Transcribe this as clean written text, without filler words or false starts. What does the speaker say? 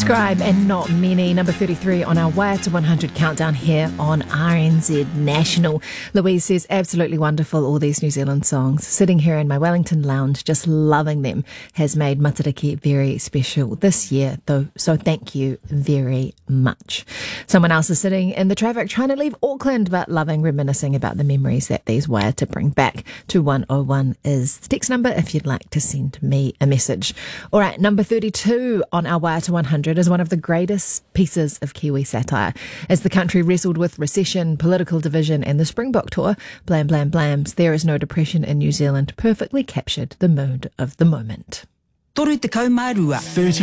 Scribe and Not Many, number 33 on our Wire to 100 countdown here on RNZ National. Louise says, absolutely wonderful, all these New Zealand songs. Sitting here in my Wellington lounge, just loving them, has made Matariki very special this year, though. So thank you very much. Someone else is sitting in the traffic trying to leave Auckland, but loving reminiscing about the memories that these Wire to bring back. 2101 is the text number if you'd like to send me a message. All right, number 32 on our Wire to 100 is one of the greatest pieces of Kiwi satire. As the country wrestled with recession, political division and the Springbok tour, Blam Blam Blams, There Is No Depression in New Zealand perfectly captured the mood of the moment. 30